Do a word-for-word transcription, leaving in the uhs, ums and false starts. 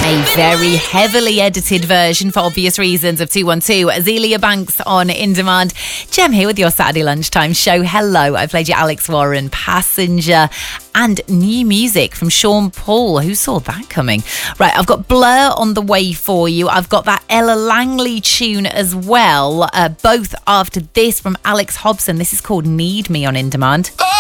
A very heavily edited version, for obvious reasons, of two one two. Azealia Banks on In Demand. Jem here with your Saturday lunchtime show. Hello, I played you Alex Warren, Passenger, and new music from Sean Paul. Who saw that coming? Right, I've got Blur on the way for you. I've got that Ella Langley tune as well, uh, both after this from Alex Hobson. This is called Need Me on In Demand. Oh!